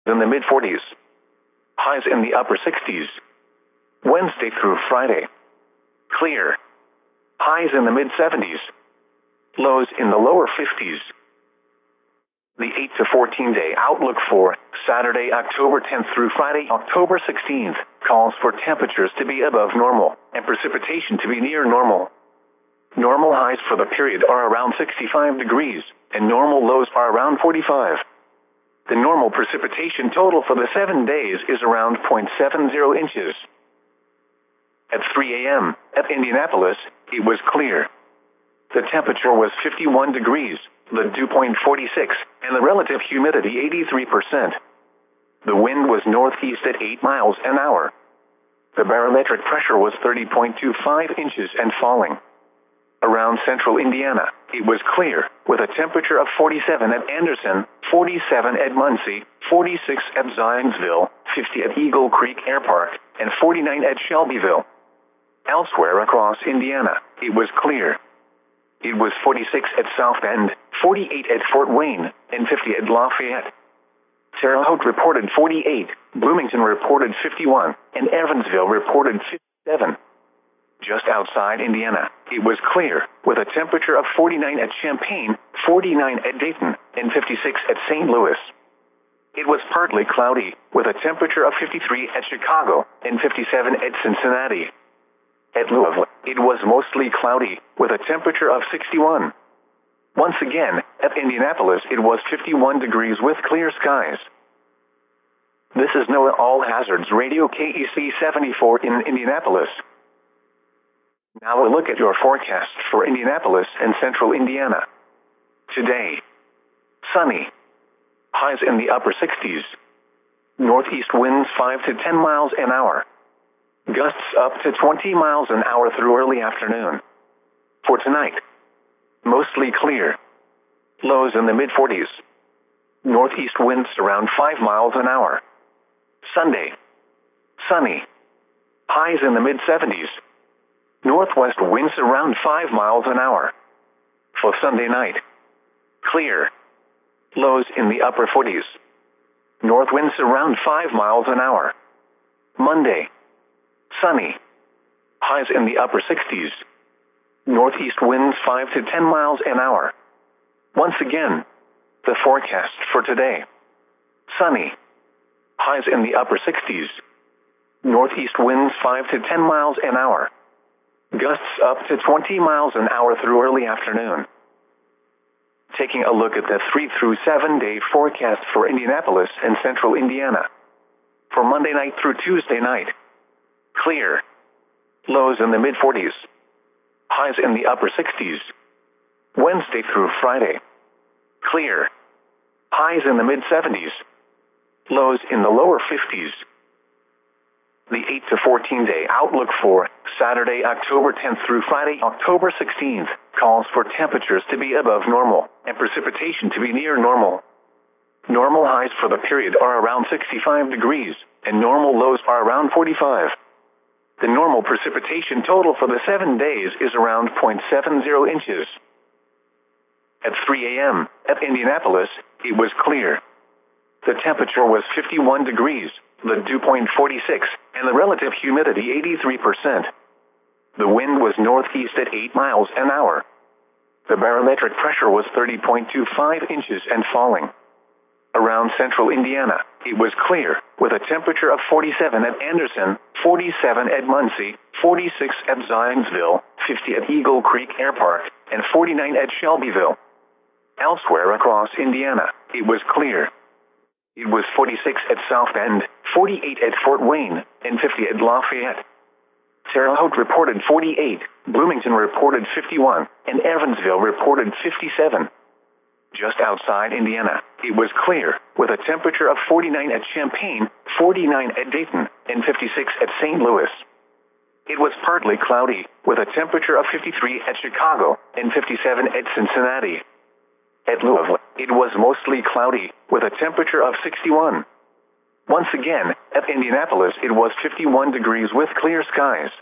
in the mid-40s. Highs in the upper 60s. Wednesday through Friday. Clear. Highs in the mid-70s. Lows in the lower 50s. The 8 to 14 day outlook for Saturday, October 10th through Friday, October 16th, calls for temperatures to be above normal and precipitation to be near normal. Normal highs for the period are around 65 degrees, and normal lows are around 45. The normal precipitation total for the 7 days is around 0.70 inches. At 3 a.m., at Indianapolis, it was clear. The temperature was 51 degrees, the dew point 46, and the relative humidity 83%. The wind was northeast at 8 miles an hour. The barometric pressure was 30.25 inches and falling. Around central Indiana, it was clear, with a temperature of 47 at Anderson, 47 at Muncie, 46 at Zionsville, 50 at Eagle Creek Air Park, and 49 at Shelbyville. Elsewhere across Indiana, it was clear. It was 46 at South Bend, 48 at Fort Wayne, and 50 at Lafayette. Terre Haute reported 48, Bloomington reported 51, and Evansville reported 57. Just outside Indiana, it was clear, with a temperature of 49 at Champaign, 49 at Dayton, and 56 at St. Louis. It was partly cloudy, with a temperature of 53 at Chicago, and 57 at Cincinnati. At Louisville, it was mostly cloudy, with a temperature of 61. Once again, at Indianapolis, it was 51 degrees with clear skies. This is NOAA All Hazards Radio KEC 74 in Indianapolis. Now a look at your forecast for Indianapolis and central Indiana. Today, sunny. Highs in the upper 60s. Northeast winds 5 to 10 miles an hour. Gusts up to 20 miles an hour through early afternoon. For tonight, mostly clear. Lows in the mid-40s. Northeast winds around 5 miles an hour. Sunday, sunny. Highs in the mid-70s. Northwest winds around 5 miles an hour. For Sunday night, clear. Lows in the upper 40s. North winds around 5 miles an hour. Monday, sunny. Highs in the upper 60s. Northeast winds 5 to 10 miles an hour. Once again, the forecast for today. Sunny. Highs in the upper 60s. Northeast winds 5 to 10 miles an hour. Gusts up to 20 miles an hour through early afternoon. Taking a look at the 3 through 7 day forecast for Indianapolis and central Indiana. For Monday night through Tuesday night, clear. Lows in the mid-40s. Highs in the upper 60s. Wednesday through Friday, clear. Highs in the mid-70s. Lows in the lower 50s. The 8 to 14 day outlook for Saturday, October 10th through Friday, October 16th, calls for temperatures to be above normal and precipitation to be near normal. Normal highs for the period are around 65 degrees, and normal lows are around 45. The normal precipitation total for the 7 days is around 0.70 inches. At 3 a.m., at Indianapolis, it was clear. The temperature was 51 degrees, the dew point 46, and the relative humidity 83%. The wind was northeast at 8 miles an hour. The barometric pressure was 30.25 inches and falling. Around central Indiana, it was clear, with a temperature of 47 at Anderson, 47 at Muncie, 46 at Zionsville, 50 at Eagle Creek Air Park, and 49 at Shelbyville. Elsewhere across Indiana, it was clear. It was 46 at South Bend, 48 at Fort Wayne, and 50 at Lafayette. Terre Haute reported 48, Bloomington reported 51, and Evansville reported 57. Just outside Indiana, it was clear, with a temperature of 49 at Champaign, 49 at Dayton, and 56 at St. Louis. It was partly cloudy, with a temperature of 53 at Chicago, and 57 at Cincinnati. At Louisville, it was mostly cloudy, with a temperature of 61. Once again, at Indianapolis, it was 51 degrees with clear skies.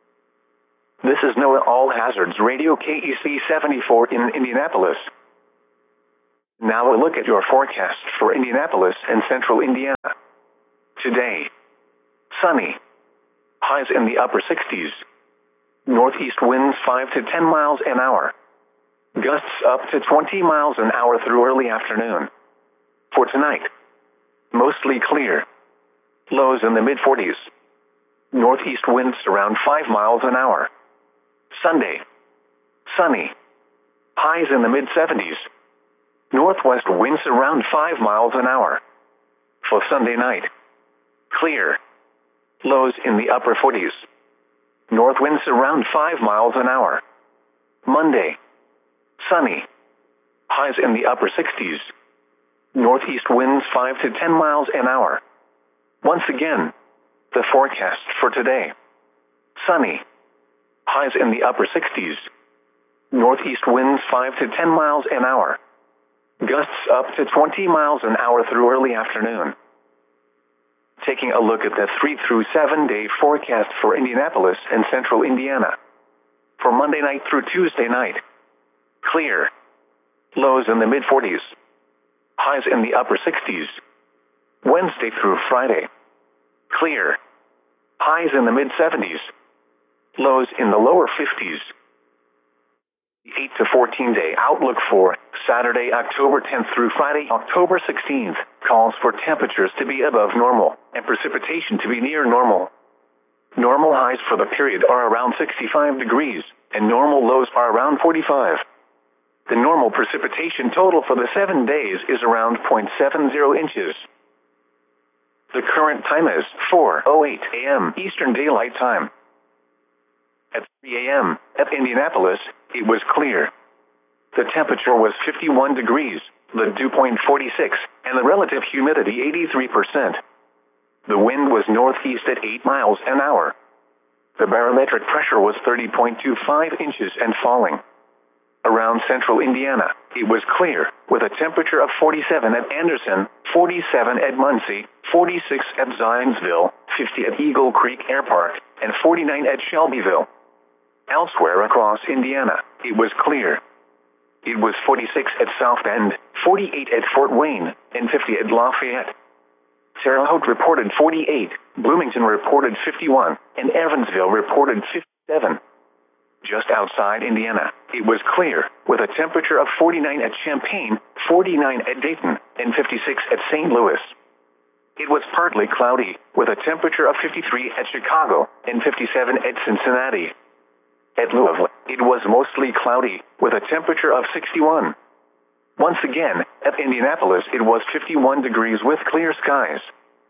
This is NOAA All Hazards Radio KEC 74 in Indianapolis. Now a look at your forecast for Indianapolis and central Indiana. Today, sunny. Highs in the upper 60s. Northeast winds 5 to 10 miles an hour. Gusts up to 20 miles an hour through early afternoon. For tonight, mostly clear. Lows in the mid-40s. Northeast winds around 5 miles an hour. Sunday, sunny. Highs in the mid-70s. Northwest winds around 5 miles an hour. For Sunday night, clear. Lows in the upper 40s. North winds around 5 miles an hour. Monday, sunny. Highs in the upper 60s. Northeast winds 5 to 10 miles an hour. Once again, the forecast for today. Sunny. Highs in the upper 60s. Northeast winds 5 to 10 miles an hour. Gusts up to 20 miles an hour through early afternoon. Taking a look at the 3 through 7 day forecast for Indianapolis and central Indiana. For Monday night through Tuesday night, clear. Lows in the mid-40s. Highs in the upper 60s. Wednesday through Friday, clear. Highs in the mid-70s. Lows in the lower 50s. The 8 to 14 day outlook for Saturday, October 10th through Friday, October 16th, calls for temperatures to be above normal and precipitation to be near normal. Normal highs for the period are around 65 degrees, and normal lows are around 45. The normal precipitation total for the 7 days is around 0.70 inches. The current time is 4:08 a.m. Eastern Daylight Time. At 3 a.m. at Indianapolis, it was clear. The temperature was 51 degrees, the dew point 46, and the relative humidity 83%. The wind was northeast at 8 miles an hour. The barometric pressure was 30.25 inches and falling. Around central Indiana, it was clear, with a temperature of 47 at Anderson, 47 at Muncie, 46 at Zionsville, 50 at Eagle Creek Air Park, and 49 at Shelbyville. Elsewhere across Indiana, it was clear. It was 46 at South Bend, 48 at Fort Wayne, and 50 at Lafayette. Terre Haute reported 48, Bloomington reported 51, and Evansville reported 57. Just outside Indiana, it was clear, with a temperature of 49 at Champaign, 49 at Dayton, and 56 at St. Louis. It was partly cloudy, with a temperature of 53 at Chicago, and 57 at Cincinnati. At Louisville, it was mostly cloudy, with a temperature of 61. Once again, at Indianapolis it was 51 degrees with clear skies.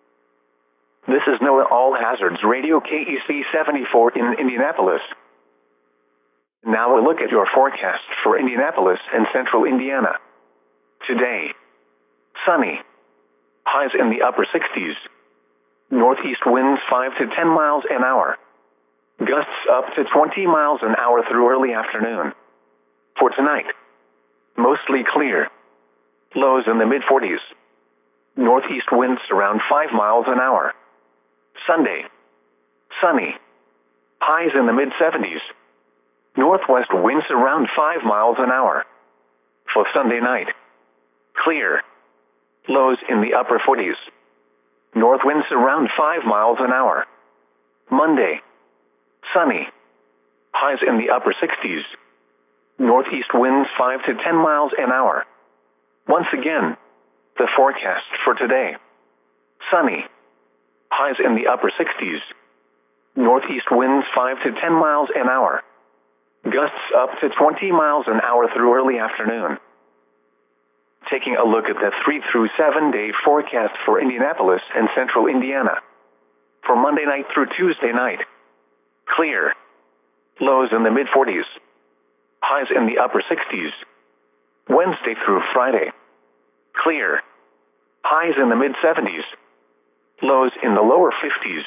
This is NOAA All Hazards Radio KEC 74 in Indianapolis. Now a look at your forecast for Indianapolis and central Indiana. Today, sunny. Highs in the upper 60s. Northeast winds 5 to 10 miles an hour. Gusts up to 20 miles an hour through early afternoon. For tonight, mostly clear. Lows in the mid-40s. Northeast winds around 5 miles an hour. Sunday, sunny. Highs in the mid-70s. Northwest winds around 5 miles an hour. For Sunday night, clear. Lows in the upper 40s. North winds around 5 miles an hour. Monday, sunny. Highs in the upper 60s. Northeast winds 5 to 10 miles an hour. Once again, the forecast for today. Sunny. Highs in the upper 60s. Northeast winds 5 to 10 miles an hour. Gusts up to 20 miles an hour through early afternoon. Taking a look at the 3 through 7 day forecast for Indianapolis and central Indiana. For Monday night through Tuesday night, clear. Lows in the mid-40s. Highs in the upper 60s. Wednesday through Friday, clear. Highs in the mid-70s. Lows in the lower 50s.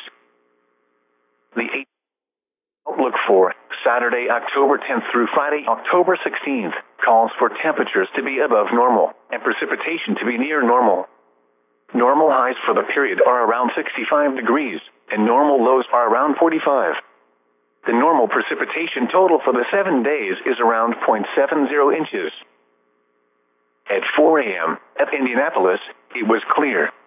The 8th outlook for Saturday, October 10th through Friday, October 16th, calls for temperatures to be above normal and precipitation to be near normal. Normal highs for the period are around 65 degrees, and normal lows are around 45. The normal precipitation total for the 7 days is around 0.70 inches. At 4 a.m. at Indianapolis, it was clear.